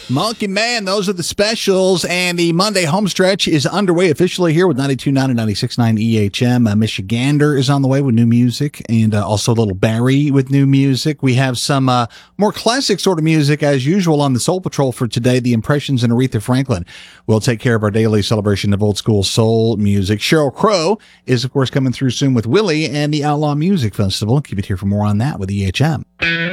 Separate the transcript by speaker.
Speaker 1: Monkey Man, those are the specials, and the Monday home stretch is underway officially here with 92.9 and 96.9 EHM. Michigander is on the way with new music, and also Little Barry with new music. We have some more classic sort of music as usual on the Soul Patrol for today. The Impressions and Aretha Franklin will take care of our daily celebration of old school soul music. Sheryl Crow is, of course, coming through soon with Willie and the Outlaw Music Festival. Keep it here for more on that with EHM.